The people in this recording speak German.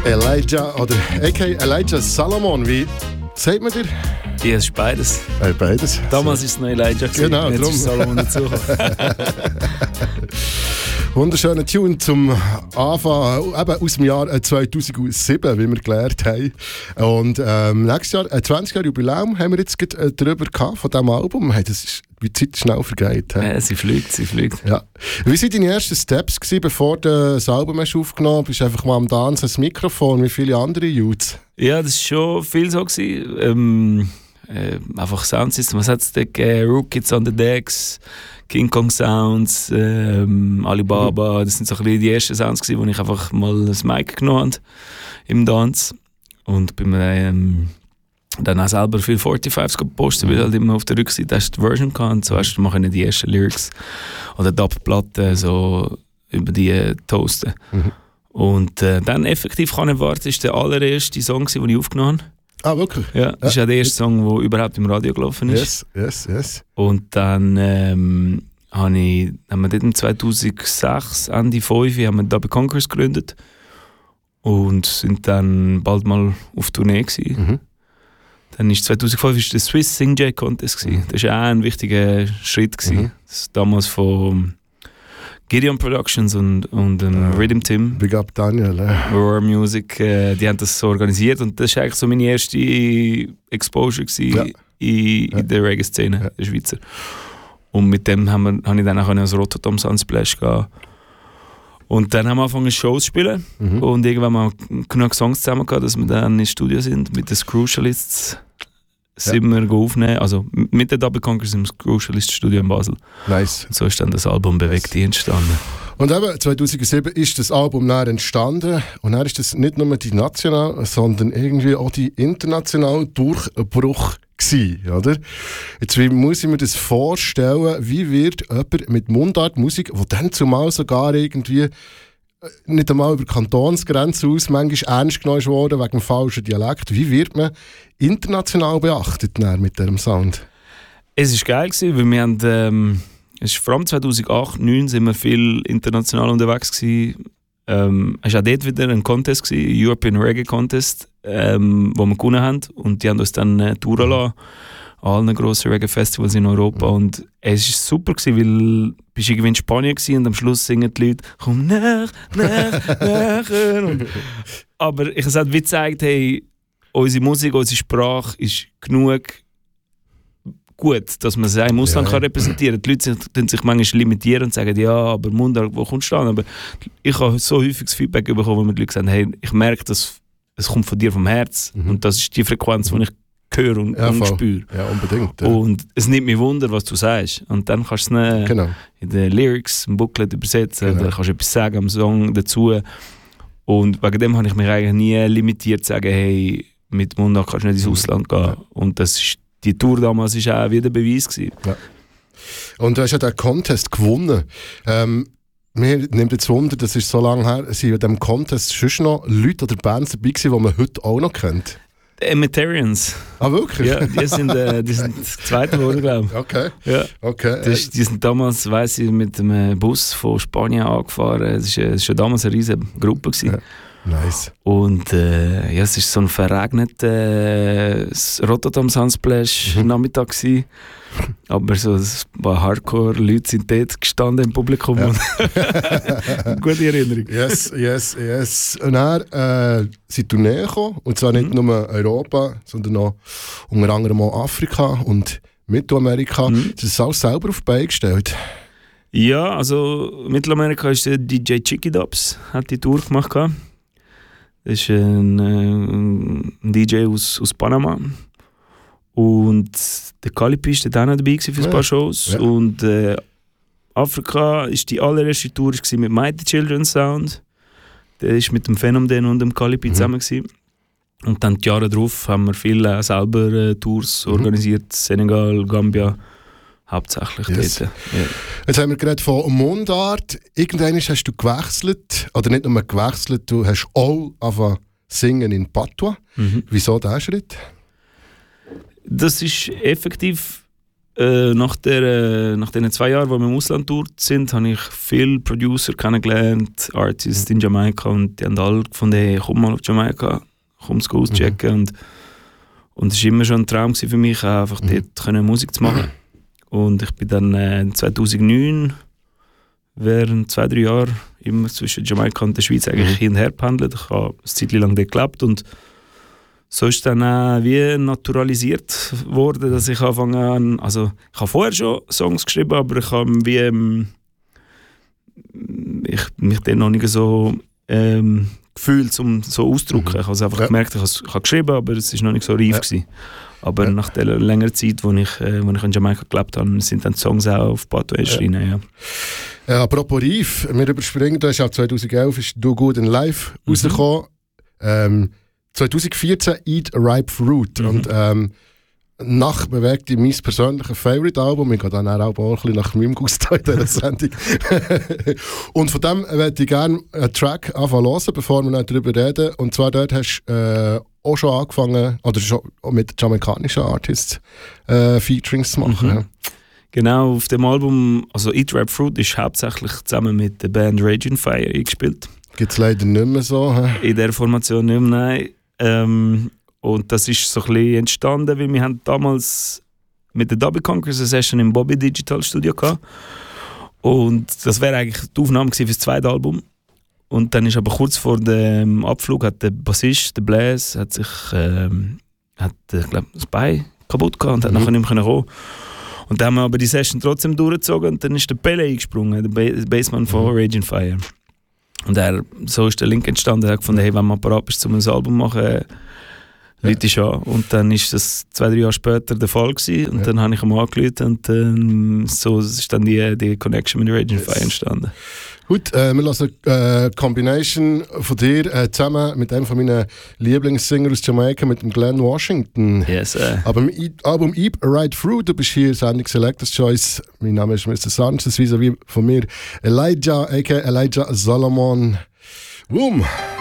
Elijah oder a.k.a. Elijah Salomon, wie sagt man dir? Ja, es ist beides. Beides. Damals war es noch Elijah. Genau, jetzt darum. ist Salomon dazugekommen. Wunderschöner Tune zum Anfang, eben aus dem Jahr 2007, wie wir gelernt haben. Und nächstes Jahr, 20 Jahre Jubiläum, haben wir jetzt drüber gehabt, von diesem Album. Hey, das ist, wie die Zeit schnell vergeht. Sie fliegt. Ja. Wie waren deine ersten Steps gewesen, bevor du das Album hast aufgenommen hast? Bist du einfach mal am Tanzen, das Mikrofon, wie viele andere Youths? Ja, das war schon viel so gewesen. Einfach Soundsystem, was hat es da gegeben? Rookies on the Decks, King Kong Sounds, Alibaba, das sind so ein bisschen die ersten Sounds gewesen, wo ich einfach mal das Mic genommen habe im Dance und bin mir dann auch selber viel 45s gepostet, weil halt immer auf der Rückseite hast du die Version gehabt und so hast du mal die ersten Lyrics oder Dub-Platten so über die toasten. Und dann effektiv kann ich warten, ist der allererste Song, den ich aufgenommen habe. Ah, wirklich? Ja, das ist ja der erste Song, der überhaupt im Radio gelaufen ist. Yes. Und dann haben wir dort im 2006, Ende 5, haben wir Double Conquers gegründet und sind dann bald mal auf Tournee gewesen. Dann ist 2005 ist der Swiss Sing J Contest gewesen. Das war auch ein wichtiger Schritt gewesen. Das ist damals von Gideon Productions und Rhythm Team. Big up Daniel. Roar Music, die haben das so organisiert und das war eigentlich so meine erste Exposure in der Reggae-Szene, der Schweizer. Und mit dem habe ich dann auch als Rotterdam Sunsplash gehen. Und dann haben wir angefangen Shows zu spielen und irgendwann haben wir genug Songs zusammen gehabt, dass wir dann ins Studio sind mit den Crucialists. Sind wir aufnehmen, also mit den Double Conquers im Crucialist Studio in Basel. Nice. Und so ist dann das Album «Bewegt dich» entstanden. Und eben 2007 ist das Album dann entstanden und dann ist das nicht nur die national, sondern irgendwie auch die international Durchbruch gewesen, oder? Jetzt, wie muss ich mir das vorstellen, wie wird jemand mit Mundartmusik, wo dann zumal sogar irgendwie nicht einmal über Kantonsgrenzen aus manchmal ernst genommen worden wegen dem falschen Dialekt. Wie wird man international beachtet mit diesem Sound? Es war geil, weil wir haben, es ist vor allem 2008, 2009 sind wir viel international unterwegs gewesen. Es war auch dort wieder ein Contest gewesen, European Reggae Contest, wo wir gewonnen haben und die haben uns dann touren lassen an allen grossen Reggae-Festivals in Europa und es war super gewesen, weil du bist irgendwie in Spanien gewesen und am Schluss singen die Leute «Komm näher». Aber ich habe wie gezeigt, hey, unsere Musik, unsere Sprache ist genug gut, dass man sie im Ausland kann repräsentieren kann. Die Leute sich manchmal limitieren und sagen, ja, aber Mundart, wo kommst du an? Aber ich habe so häufig das Feedback bekommen, wo mir die Leute sagen, hey, ich merke, dass es kommt von dir vom Herz und das ist die Frequenz, die ich höre und spüre. Ja, unbedingt. Ja. Und es nimmt mich Wunder, was du sagst. Und dann kannst du es in den Lyrics, im Booklet übersetzen, dann kannst du etwas sagen am Song dazu. Und wegen dem habe ich mich eigentlich nie limitiert zu sagen, hey, mit Mundart kannst du nicht ins Ausland gehen. Ja. Und das ist, die Tour damals war auch wieder Beweis gewesen. Ja. Und du hast ja den Contest gewonnen. Mir nimmt jetzt Wunder, das ist so lange her, sind in diesem Contest schon noch Leute oder Bands dabei gewesen, die man heute auch noch kennt? Die Emetarians. Ah, wirklich? Ja, die sind das zweite geworden, glaube ich. Okay. Ja. Okay. Die sind damals, weiss ich, mit einem Bus von Spanien angefahren. Es war schon damals eine riesige Gruppe gewesen. Ja. Nice. Und es war so ein verregneter Rotterdam Sunsplash Nachmittag gewesen. Aber so ein paar Hardcore-Leute sind dort gestanden im Publikum. Ja. Gute Erinnerung. Yes. Und dann sind Tourneen gekommen. Und zwar nicht nur Europa, sondern auch unter anderem auch Afrika und Mittelamerika. Das ist alles selber auf die Beine gestellt. Ja, also Mittelamerika ist der DJ Chicky Dubs, hat die Tour gemacht. Das ist ein DJ aus Panama. Und der Calipi war dann auch dabei für ein paar Shows. Ja. Und Afrika war die allererste Tour mit Mighty Children Sound. Der war mit dem Phänomen und dem Calipi zusammen. Und dann die Jahre darauf haben wir viele selber Tours organisiert. Senegal, Gambia, hauptsächlich dort. Ja. Jetzt haben wir gerade von Mundart. Irgendwann hast du gewechselt, oder nicht nur gewechselt, du hast auch angefangen singen in Patois. Wieso dieser Schritt? Das ist effektiv nach den 2 Jahren, wo wir im Ausland dort sind, habe ich viele Producer kennengelernt, Artists in Jamaika, und die haben alle gefunden, komm mal auf Jamaika, komm es auschecken. Und es war immer schon ein Traum für mich, einfach dort Musik zu machen. Und ich bin dann 2009 während 2-3 Jahren immer zwischen Jamaika und der Schweiz eigentlich hin und her gependelt. Ich habe eine Zeit lang dort gelebt und so ist dann wie naturalisiert worden, dass ich anfange an, also ich habe vorher schon Songs geschrieben, aber ich habe wie mich dann noch nicht so gefühlt, um so auszudrücken. Ich habe es einfach gemerkt, ich habe geschrieben, aber es war noch nicht so reif gewesen. Aber nach der längeren Zeit, wo ich in Jamaika gelebt habe, sind dann die Songs auch auf Pato erschienen. Ja. Apropos reif, wir überspringen, da ist auch 2011 ist «Do Good and Life» rausgekommen. 2014 «Eat a Ripe Fruit». Und nach bewegt mein persönliches Favorite-Album. Ich gehe dann auch ein bisschen nach meinem Gusto in dieser Sendung. Und von dem möchte ich gerne einen Track anfangen hören, bevor wir noch darüber reden. Und zwar dort hast du auch schon angefangen, oder schon mit jamaikanischen Artists Featurings zu machen. Ja. Genau, auf dem Album, also «Eat Ripe Fruit» ist hauptsächlich zusammen mit der Band Raging Fire eingespielt. Gibt es leider nicht mehr so. In der Formation nicht mehr, nein. Und das ist so ein bisschen entstanden, weil wir haben damals mit der Double Conquerors eine Session im Bobby Digital Studio gehabt. Und das wäre eigentlich die Aufnahme für das zweite Album. Und dann ist aber kurz vor dem Abflug hat der Bassist, der Blaze, hat sich glaub, das Bein kaputt gehabt und hat nachher nicht mehr kommen. Und dann haben wir aber die Session trotzdem durchgezogen und dann ist der Pele eingesprungen, der Bassman von Raging Fire. Und so ist der Link entstanden. Er hat gefunden, hey, wenn man parat bist, um ein Album zu machen, Leute schon. Und dann ist das 2-3 Jahre später der Fall gewesen. Und dann habe ich ihn angerufen und so ist dann die Connection mit Raging Fire entstanden. Gut, wir lassen eine Combination von dir zusammen mit einem von meinen Lieblingssänger aus Jamaika, mit dem Glenn Washington. Yes, Aber im Album «Eat a Ripe Fruit», du bist hier Sendung Selector's Choice. Mein Name ist Mr. Sanchez, vis-à-vis von mir Elijah, a.k.a. Elijah Solomon. Boom!